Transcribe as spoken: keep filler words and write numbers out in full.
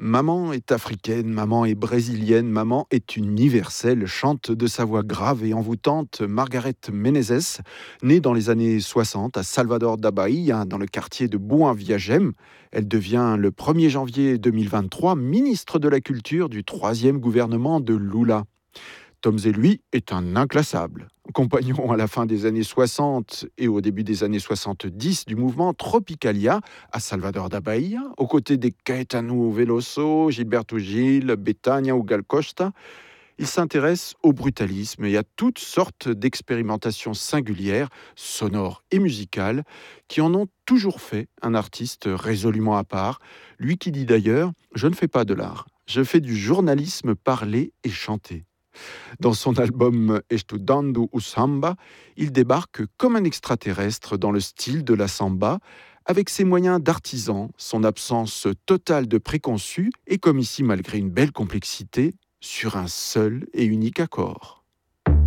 Maman est africaine, maman est brésilienne, maman est universelle, chante de sa voix grave et envoûtante Margaret Menezes, née dans les années soixante à Salvador da Bahia, dans le quartier de Boa Viagem. Elle devient le premier janvier deux mille vingt-trois ministre de la Culture du troisième gouvernement de Lula. Tom Zé est un inclassable. Compagnon à la fin des années soixante et au début des années soixante-dix du mouvement Tropicalia à Salvador da Bahia, aux côtés des Caetano Veloso, Gilberto Gil, Betania ou Gal Costa, il s'intéresse au brutalisme et à toutes sortes d'expérimentations singulières, sonores et musicales, qui en ont toujours fait un artiste résolument à part. Lui qui dit d'ailleurs « Je ne fais pas de l'art, je fais du journalisme parlé et chanté ». Dans son album Estudando o Samba, il débarque comme un extraterrestre dans le style de la samba, avec ses moyens d'artisan, son absence totale de préconçus et comme ici malgré une belle complexité, sur un seul et unique accord.